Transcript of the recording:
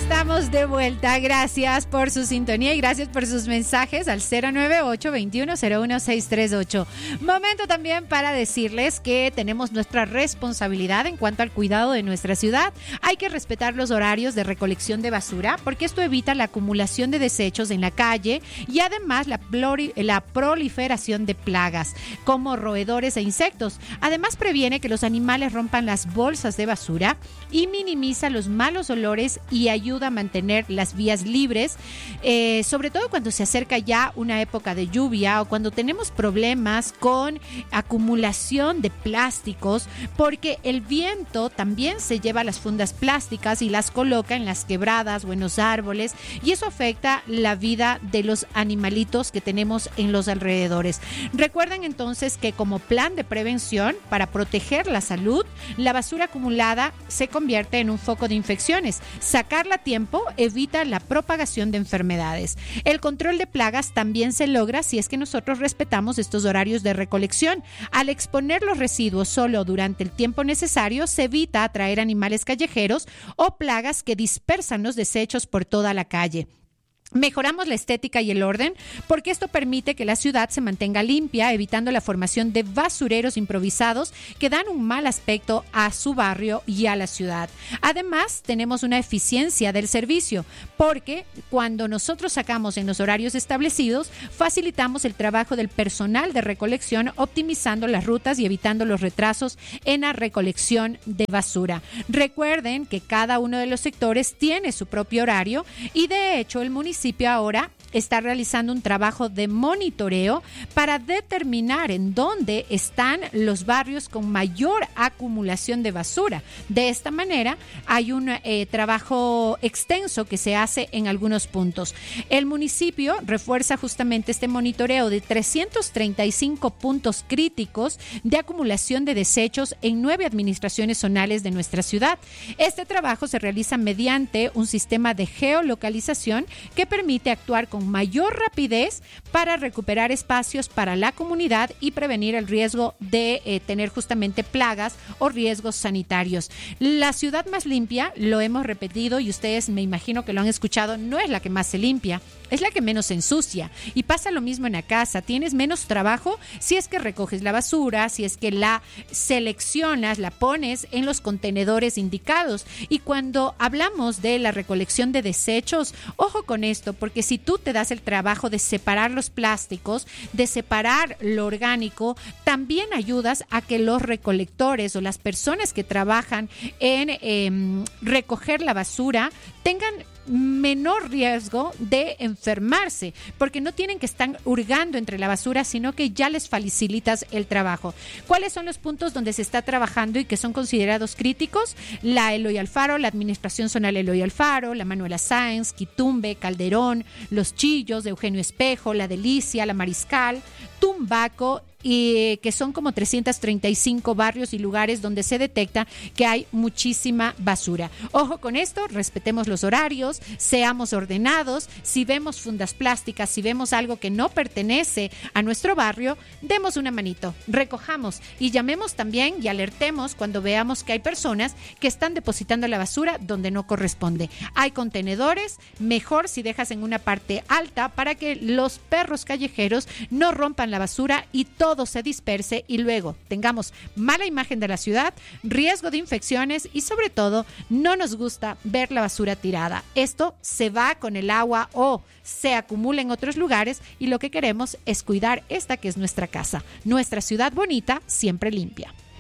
Estamos de vuelta. Gracias por su sintonía y gracias por sus mensajes al 098-2101-638. Momento también para decirles que tenemos nuestra responsabilidad en cuanto al cuidado de nuestra ciudad. Hay que respetar los horarios de recolección de basura porque esto evita la acumulación de desechos en la calle y además la proliferación de plagas como roedores e insectos. Además previene que los animales rompan las bolsas de basura y minimiza los malos olores y ayuda a mantener las vías libres, sobre todo cuando se acerca ya una época de lluvia o cuando tenemos problemas con acumulación de plásticos, porque el viento también se lleva las fundas plásticas y las coloca en las quebradas o en los árboles y eso afecta la vida de los animalitos que tenemos en los alrededores. Recuerden entonces que como plan de prevención para proteger la salud, la basura acumulada se convierte en un foco de infecciones. Sacarla a tiempo evita la propagación de enfermedades. El control de plagas también se logra si es que nosotros respetamos estos horarios de recolección. Al exponer los residuos solo durante el tiempo necesario, se evita atraer animales callejeros o plagas que dispersan los desechos por toda la calle. Mejoramos la estética y el orden porque esto permite que la ciudad se mantenga limpia, evitando la formación de basureros improvisados que dan un mal aspecto a su barrio y a la ciudad. Además, tenemos una eficiencia del servicio porque cuando nosotros sacamos en los horarios establecidos, facilitamos el trabajo del personal de recolección, optimizando las rutas y evitando los retrasos en la recolección de basura. Recuerden que cada uno de los sectores tiene su propio horario y de hecho el municipio ahora está realizando un trabajo de monitoreo para determinar en dónde están los barrios con mayor acumulación de basura. De esta manera hay un trabajo extenso que se hace en algunos puntos. El municipio refuerza justamente este monitoreo de 335 puntos críticos de acumulación de desechos en 9 administraciones zonales de nuestra ciudad. Este trabajo se realiza mediante un sistema de geolocalización que permite actuar con mayor rapidez para recuperar espacios para la comunidad y prevenir el riesgo de tener justamente plagas o riesgos sanitarios. La ciudad más limpia, lo hemos repetido y ustedes me imagino que lo han escuchado, no es la que más se limpia, es la que menos se ensucia. Y pasa lo mismo en la casa, tienes menos trabajo si es que recoges la basura, si es que la seleccionas, la pones en los contenedores indicados. Y cuando hablamos de la recolección de desechos, ojo con esto, porque si tú te das el trabajo de separar los plásticos, de separar lo orgánico, también ayudas a que los recolectores o las personas que trabajan en recoger la basura tengan menor riesgo de enfermarse, porque no tienen que estar hurgando entre la basura, sino que ya les facilitas el trabajo. ¿Cuáles son los puntos donde se está trabajando y que son considerados críticos? La Eloy Alfaro, la Administración Zonal Eloy Alfaro, la Manuela Sáenz, Quitumbe, Calderón, Los Chillos, de Eugenio Espejo, La Delicia, La Mariscal, Tumbaco, y que son como 335 barrios y lugares donde se detecta que hay muchísima basura. Ojo con esto, respetemos los horarios, seamos ordenados. Si vemos fundas plásticas, si vemos algo que no pertenece a nuestro barrio, demos una manito, recojamos y llamemos también y alertemos cuando veamos que hay personas que están depositando la basura donde no corresponde. Hay contenedores, mejor si dejas en una parte alta para que los perros callejeros no rompan la basura y todo se disperse y luego tengamos mala imagen de la ciudad, riesgo de infecciones y sobre todo no nos gusta ver la basura tirada. Esto se va con el agua o se acumula en otros lugares y lo que queremos es cuidar esta que es nuestra casa, nuestra ciudad bonita, siempre limpia.